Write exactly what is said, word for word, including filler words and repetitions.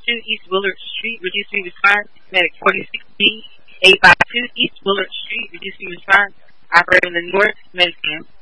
two East Willard Street, Reducing Response, Medic forty-six B, eight five two East Willard Street, Reducing Response, operator in the North Medicam.